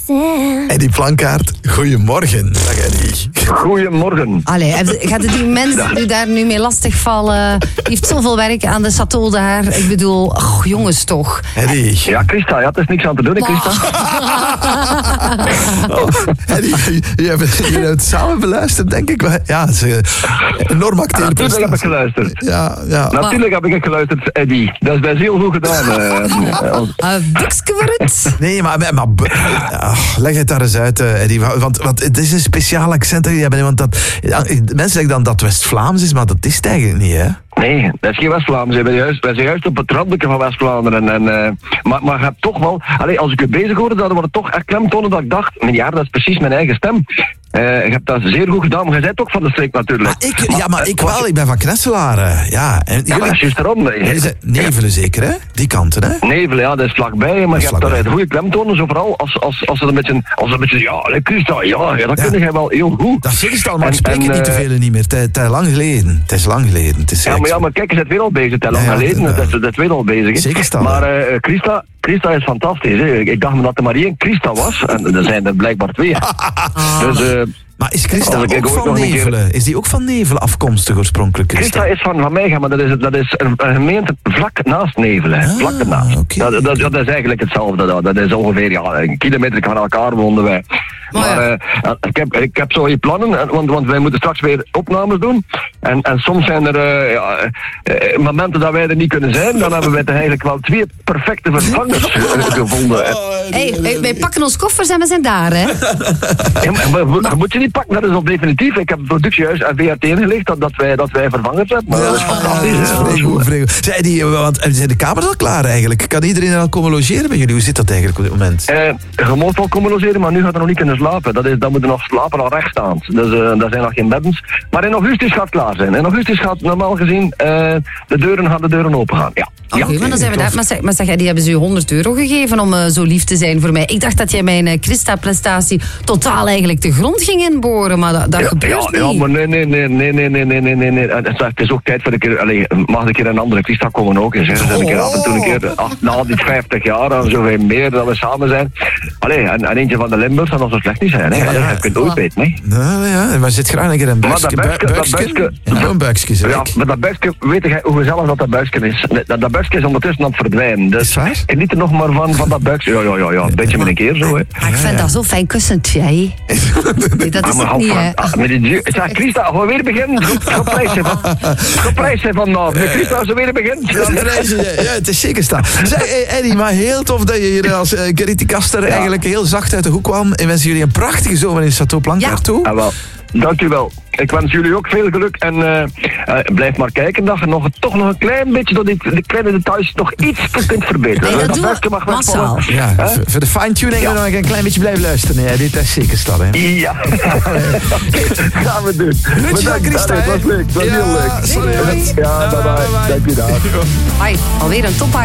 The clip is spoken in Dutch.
Eddie Plankaart, goedemorgen. Dag Eddie. Goedemorgen. Allee, gaat het die mensen die daar nu mee lastigvallen? Die heeft zoveel werk aan de château daar. Ik bedoel, jongens toch. Eddie. Ja, Christa, ja, het is niks aan te doen, hè, Christa. Eddie, je hebt het samen beluisterd, denk ik. Maar ja, het is een enorm acteerde Natuurlijk heb ik prestatie. geluisterd. Ja. Natuurlijk heb ik het geluisterd, Eddie. Dat is best heel goed gedaan. Bukskeverut. Nee, maar leg het daar eens uit, Eddie. Want het is een speciaal accent dat je hebt. Want mensen zeggen dan dat het West-Vlaams is, maar dat is het eigenlijk niet, hè? Nee, dat is geen West-Vlaams. Wij zijn juist op het randje van West-Vlaanderen. Maar je hebt toch wel... als ik je bezig hoorde, dan wordt het toch echt klemtonen dat ik dacht... Ja, dat is precies mijn eigen stem. Je hebt dat zeer goed gedaan, maar jij bent ook van de streek natuurlijk. Maar ik wel. Ik ben van Knesselaren. Ja, en ja, maar dat is juist erom. Nevelen zeker, hè? Die kanten, hè? Nevelen, ja, dat is vlakbij. Maar je hebt daar goede klemtonen, zo vooral als ze een beetje... Ja, Christa, ja, dat kun jij wel heel goed. Dat zeg je al, maar ik spreek het niet te veel niet meer. Het is lang geleden. Het is lang geleden. Het is maar kijk, je bent weer al bezig. Het is lang geleden, dat is weer al bezig. Zeker staan. Maar Christa is fantastisch. Hè. Ik dacht dat er maar één Christa was. En er zijn er blijkbaar twee. Dus... maar is Christa ook van Nevelen? Is die ook van Nevelen afkomstig oorspronkelijk? Christa is van mij, maar dat is een gemeente vlak naast Nevelen. Vlak ernaast. Okay. Dat is eigenlijk hetzelfde. Dat is ongeveer een kilometer van elkaar woonden wij. Maar ik heb zo je plannen, want wij moeten straks weer opnames doen. En soms zijn er momenten dat wij er niet kunnen zijn. Dan hebben wij eigenlijk wel twee perfecte vervangers gevonden. Wij pakken ons koffers en we zijn daar, hè? Maar moet je niet pakken, dat is al definitief. Ik heb het productiehuis en VRT ingelicht dat wij vervangers hebben. Maar dat is fantastisch. Want zijn de kamers al klaar eigenlijk? Kan iedereen al komen logeren bij jullie? Hoe zit dat eigenlijk op dit moment? Je moet wel komen logeren, maar nu gaat er nog niet kunnen slapen. Dat moet er nog slapen al rechtstaand. Dus daar zijn nog geen beddens. Maar in augustus gaat het klaar zijn. In augustus gaat normaal gezien de deuren open gaan. Ja. Oké, maar dan zijn we daar. Maar zeg, die hebben ze u €100 gegeven om zo lief te zijn voor mij. Ik dacht dat jij mijn Christa-prestatie totaal eigenlijk de grond ging inboren, maar dat gebeurt niet. Ja, maar nee. Het is ook tijd voor een keer... mag een keer een andere Christa komen ook eens. Hè. Een keer af en toe een keer... Na die 50 jaar en zoveel meer dat we samen zijn. En eentje van de Limburg zal nog zo slecht niet zijn. Hè. Je kunt nooit weten, hè. Ja, maar zit graag een keer een buikje. Een buikje, zeg. Ja, maar dat buikje, weet jij hoe gezellig dat buikje is? Dat buikje is ondertussen aan het verdwijnen. Dus geniet er nog maar van dat buikje. Ja, een beetje met een keer zo, hè. Ik vind dat zo fijn kussentje, hè. Dat is het niet, hè. Zeg, Christa, gaan we weer beginnen? Ga prijzen vanavond. Christa, als we weer beginnen. Ja, het is zeker staan. Zeg, Eddie, maar heel tof dat je hier als Gerrit Kaster eigenlijk heel zacht uit de hoek kwam. En wensen jullie een prachtige zomer in Château Plankaart toe. Ja, wel. Dank u wel. Ik wens jullie ook veel geluk en blijf maar kijken dat je toch nog een klein beetje door die kleine details nog iets kunt verbeteren. Nee, dat doen we massaal. Ja, voor de fine-tuning nog een klein beetje blijven luisteren. Ja, dit is zeker staan, hè. Ja. Gaan we doen. Bedankt, Christa. Dat was leuk. Dat was heel leuk. Sorry. Ja, bye. Dank je daar. Alweer een top.